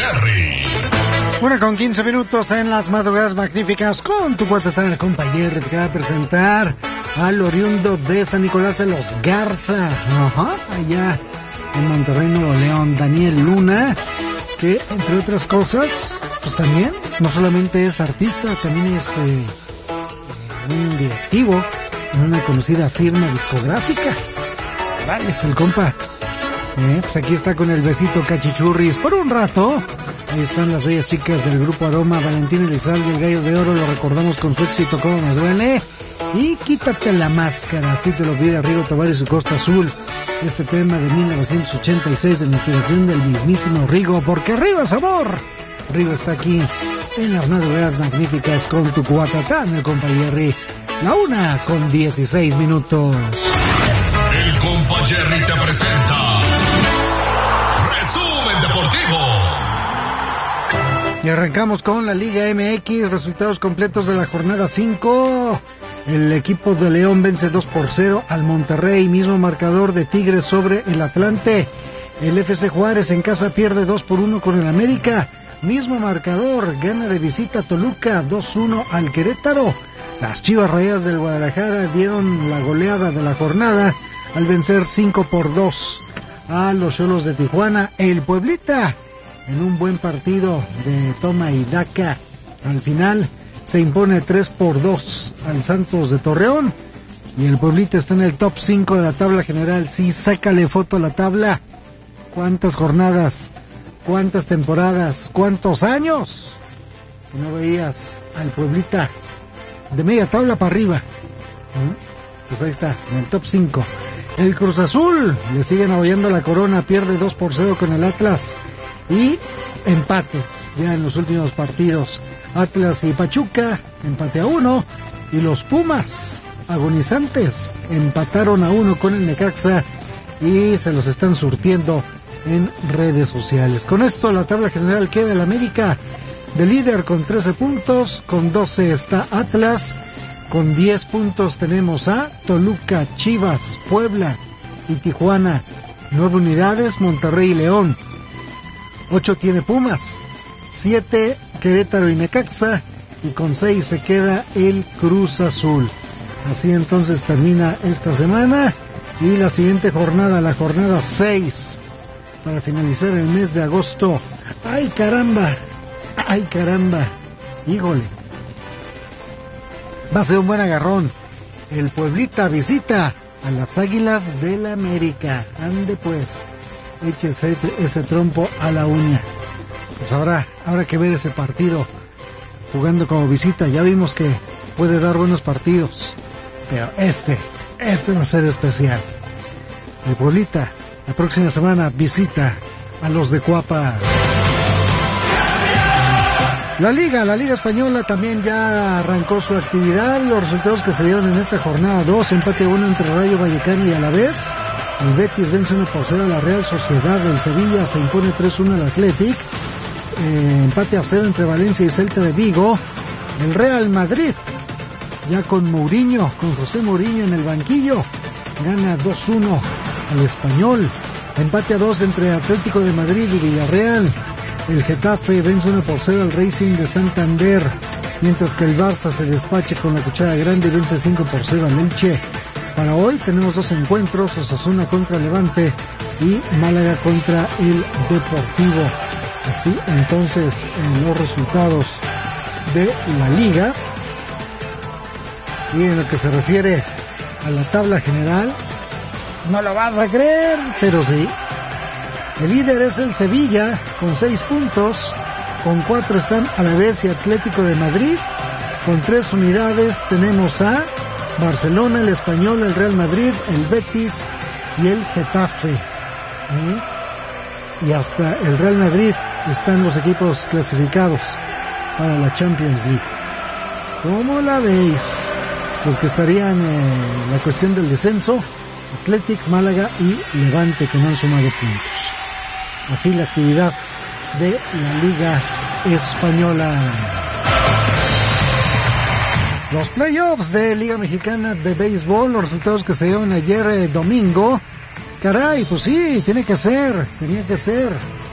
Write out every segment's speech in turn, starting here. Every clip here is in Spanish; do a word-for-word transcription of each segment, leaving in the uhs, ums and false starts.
Jerry. Una con quince minutos en las madrugadas magníficas con tu guatatán, el compa Jerry. Te quiero presentar al oriundo de San Nicolás de los Garza. Ajá, allá en Monterrey, Nuevo León, Daniel Luna, que entre otras cosas, pues también, no solamente es artista, también es eh, un directivo en una conocida firma discográfica. Vale, es el compa. Eh, pues aquí está con el besito cachichurris por un rato. Ahí están las bellas chicas del grupo Aroma, Valentín Elizalde, el Gallo de Oro, lo recordamos con su éxito Cómo me duele. Y Quítate la máscara, así te lo pide Rigo Tobar y su Costa Azul. Este tema de mil novecientos ochenta y seis de la inspiración del mismísimo Rigo, porque arriba es amor. Rigo está aquí en las madrugadas magníficas con tu cuatatán, el compa Jerry. La una con dieciséis minutos. El compa Jerry te presenta Resumen Deportivo. Y arrancamos con la Liga M X, resultados completos de la jornada cinco. El equipo de León vence dos por cero al Monterrey, mismo marcador de Tigres sobre el Atlante. El F C Juárez en casa pierde dos por uno con el América, mismo marcador, gana de visita Toluca dos uno al Querétaro. Las Chivas Rayadas del Guadalajara dieron la goleada de la jornada al vencer cinco por dos a los Xolos de Tijuana. El Pueblita, en un buen partido de toma y daca, al final se impone tres por dos al Santos de Torreón. Y el Pueblita está en el top cinco de la tabla general. Sí, sácale foto a la tabla. ¿Cuántas jornadas? ¿Cuántas temporadas? ¿Cuántos años que no veías al Pueblita de media tabla para arriba? Pues ahí está, en el top cinco. El Cruz Azul le siguen abollando la corona, pierde dos por cero con el Atlas. Y empates ya en los últimos partidos. Atlas y Pachuca empate a uno. Y los Pumas agonizantes empataron a uno con el Necaxa. Y se los están surtiendo en redes sociales. Con esto la tabla general queda el América de líder con trece puntos. Con doce está Atlas. Con diez puntos tenemos a Toluca, Chivas, Puebla y Tijuana. nueve unidades, Monterrey y León. ocho tiene Pumas. siete Querétaro y Necaxa. Y con seis se queda el Cruz Azul. Así entonces termina esta semana. Y la siguiente jornada, la jornada seis. Para finalizar el mes de agosto. ¡Ay, caramba! ¡Ay, caramba! ¡Híjole! Va a ser un buen agarrón. El Pueblita visita a las Águilas del la América. Ande pues, échese ese trompo a la uña. Pues habrá, habrá que ver ese partido jugando como visita. Ya vimos que puede dar buenos partidos, pero este, este va a ser especial. El Pueblita la próxima semana visita a los de Cuapa. La Liga, la Liga Española también ya arrancó su actividad. Los resultados que se dieron en esta jornada dos, empate uno entre Rayo Vallecano y Alavés. El Betis vence uno por cero a la Real Sociedad. El Sevilla se impone tres uno al Athletic. Eh, empate a cero entre Valencia y Celta de Vigo. El Real Madrid, ya con Mourinho, con José Mourinho en el banquillo, gana dos uno al Español. Empate a dos entre Atlético de Madrid y Villarreal. El Getafe vence uno por cero al Racing de Santander, mientras que el Barça se despacha con la cuchara grande y vence cinco por cero al Elche. Para hoy tenemos dos encuentros, Osasuna contra Levante y Málaga contra el Deportivo. Así entonces en los resultados de la Liga. Y en lo que se refiere a la tabla general, no lo vas a creer, pero sí. El líder es el Sevilla con seis puntos, con cuatro están Alavés y Atlético de Madrid, con tres unidades tenemos a Barcelona, el Español, el Real Madrid, el Betis y el Getafe. ¿Eh? Y hasta el Real Madrid están los equipos clasificados para la Champions League. ¿Cómo la veis? Pues que estarían en eh, la cuestión del descenso, Athletic, Málaga y Levante, que no han sumado puntos. Así la actividad de la Liga Española. Los playoffs de Liga Mexicana de Béisbol, los resultados que se dieron ayer eh, domingo. Caray, pues sí, tiene que ser, tenía que ser.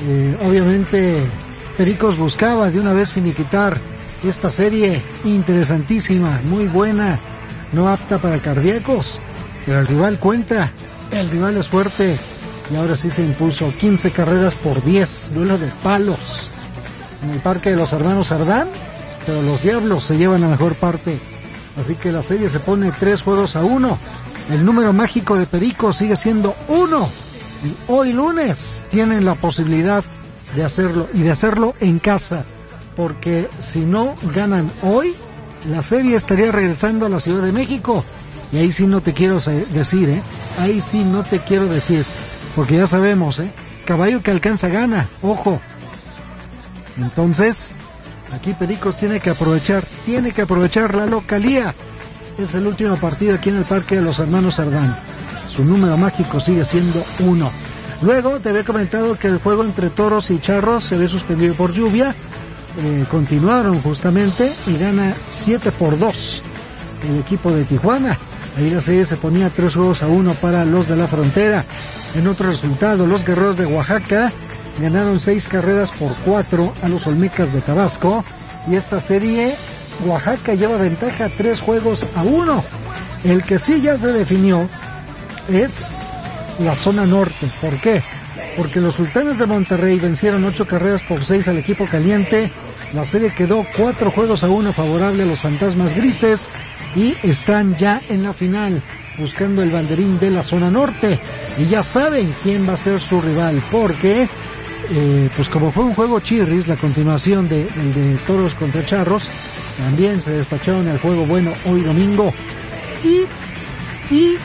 Eh, obviamente Pericos buscaba de una vez finiquitar esta serie interesantísima, muy buena, no apta para cardíacos, pero el rival cuenta, el rival es fuerte y ahora sí se impuso quince carreras por diez, duelo de palos en el Parque de los Hermanos Cerdán, pero los Diablos se llevan la mejor parte, así que la serie se pone tres juegos a uno. El número mágico de Pericos sigue siendo uno y hoy lunes tienen la posibilidad de hacerlo y de hacerlo en casa, porque si no ganan hoy, la serie estaría regresando a la Ciudad de México y ahí sí no te quiero decir, ¿eh? Ahí sí no te quiero decir, porque ya sabemos, ¿eh? Caballo que alcanza gana, ojo. Entonces, aquí Pericos tiene que aprovechar, tiene que aprovechar la localía. Es el último partido aquí en el Parque de los Hermanos Cerdán. Su número mágico sigue siendo uno. Luego te había comentado que el juego entre Toros y Charros se había suspendido por lluvia. Eh, continuaron justamente y gana siete por dos el equipo de Tijuana. Ahí la serie se ponía tres juegos a uno para los de la Frontera. En otro resultado, los Guerreros de Oaxaca ganaron seis carreras por cuatro a los Olmecas de Tabasco. Y esta serie, Oaxaca lleva ventaja tres juegos a uno. El que sí ya se definió es la zona norte. ¿Por qué? Porque los Sultanes de Monterrey vencieron ocho carreras por seis al equipo caliente. La serie quedó cuatro juegos a uno favorable a los Fantasmas Grises y están ya en la final buscando el banderín de la zona norte. Y ya saben quién va a ser su rival, porque eh, pues como fue un juego chirris, la continuación de, el de Toros contra Charros, también se despacharon el juego bueno hoy domingo. Y, y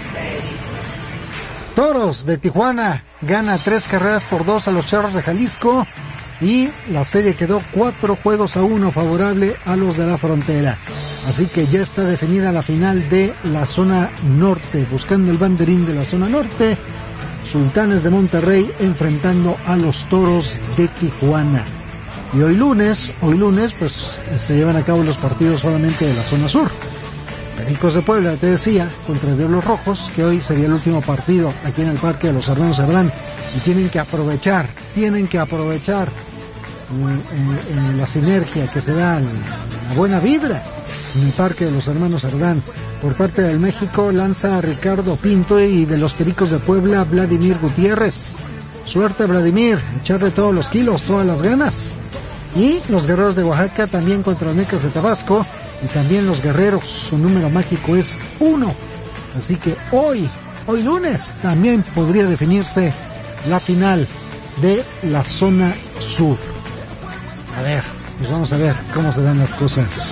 Toros de Tijuana gana tres carreras por dos a los Charros de Jalisco y la serie quedó cuatro juegos a uno favorable a los de la Frontera. Así que ya está definida la final de la zona norte, buscando el banderín de la zona norte. Sultanes de Monterrey enfrentando a los Toros de Tijuana. Y hoy lunes, hoy lunes, pues se llevan a cabo los partidos solamente de la zona sur. Pericos de Puebla, te decía, contra Diablos Rojos, que hoy sería el último partido aquí en el Parque de los Hermanos Cerdán. Y tienen que aprovechar, tienen que aprovechar eh, eh, la sinergia que se da, la buena vibra en el Parque de los Hermanos Cerdán. Por parte del México lanza a Ricardo Pinto y de los Pericos de Puebla, Vladimir Gutiérrez. Suerte, Vladimir, echarle todos los kilos, todas las ganas. Y los Guerreros de Oaxaca también contra los Mecas de Tabasco. Y también los Guerreros, su número mágico es uno. Así que hoy, hoy lunes, también podría definirse la final de la zona sur. A ver, pues vamos a ver cómo se dan las cosas.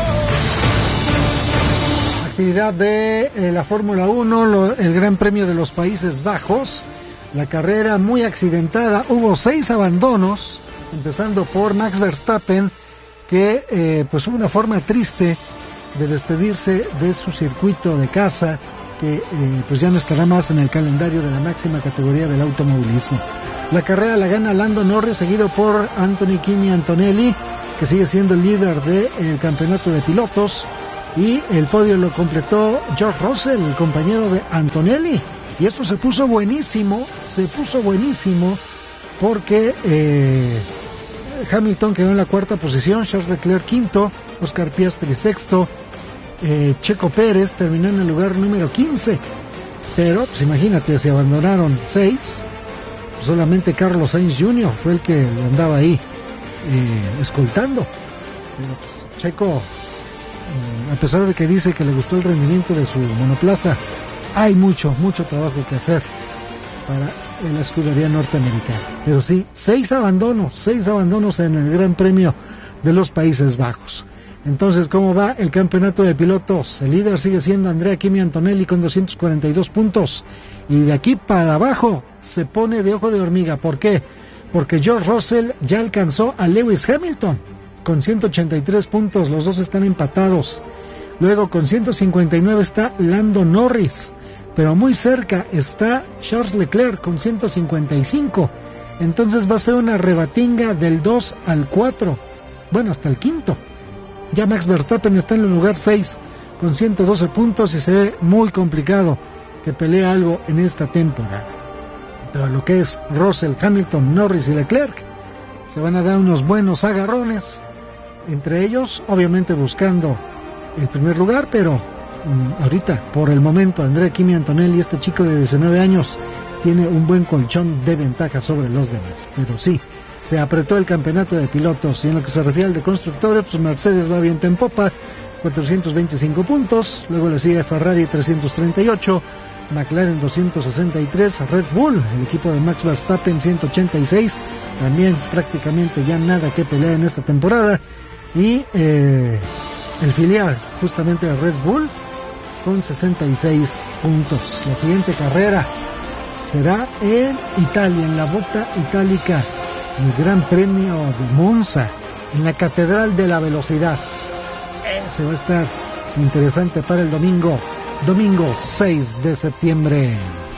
Actividad de eh, la Fórmula uno, lo, el Gran Premio de los Países Bajos. La carrera muy accidentada, hubo seis abandonos, empezando por Max Verstappen, que eh, pues hubo una forma triste de despedirse de su circuito de casa, que eh, pues ya no estará más en el calendario de la máxima categoría del automovilismo. La carrera la gana Lando Norris, seguido por Anthony Kimi Antonelli, que sigue siendo el líder del campeonato de pilotos, y el podio lo completó George Russell, el compañero de Antonelli, y esto se puso buenísimo, se puso buenísimo, porque eh, Hamilton quedó en la cuarta posición, Charles Leclerc quinto, Oscar Piastri sexto, eh, Checo Pérez terminó en el lugar número quince, pero pues imagínate, se abandonaron seis, pues solamente Carlos Sainz junior fue el que lo andaba ahí eh, escoltando, pero pues, Checo, eh, a pesar de que dice que le gustó el rendimiento de su monoplaza, hay mucho, mucho trabajo que hacer para en la escudería norteamericana. Pero sí, seis abandonos, seis abandonos en el Gran Premio de los Países Bajos. Entonces, ¿cómo va el campeonato de pilotos? El líder sigue siendo Andrea Kimi Antonelli con doscientos cuarenta y dos puntos. Y de aquí para abajo se pone de ojo de hormiga. ¿Por qué? Porque George Russell ya alcanzó a Lewis Hamilton con ciento ochenta y tres puntos. Los dos están empatados. Luego con ciento cincuenta y nueve está Lando Norris. Pero muy cerca está Charles Leclerc con ciento cincuenta y cinco. Entonces va a ser una rebatinga del dos al cuatro. Bueno, hasta el quinto. Ya Max Verstappen está en el lugar seis con ciento doce puntos y se ve muy complicado que pelee algo en esta temporada. Pero lo que es Russell, Hamilton, Norris y Leclerc se van a dar unos buenos agarrones entre ellos, obviamente buscando el primer lugar, pero um, ahorita, por el momento, Andrea Kimi Antonelli, este chico de diecinueve años, tiene un buen colchón de ventaja sobre los demás. Pero sí, se apretó el campeonato de pilotos, y en lo que se refiere al de constructores, pues Mercedes va viento en popa, cuatrocientos veinticinco puntos, luego le sigue Ferrari trescientos treinta y ocho, McLaren doscientos sesenta y tres, Red Bull, el equipo de Max Verstappen ciento ochenta y seis, también prácticamente ya nada que pelear en esta temporada, y eh, el filial justamente de Red Bull con sesenta y seis puntos. La siguiente carrera será en Italia, en la Volta Itálica, el Gran Premio de Monza, en la Catedral de la Velocidad. Ese va a estar interesante para el domingo, domingo seis de septiembre.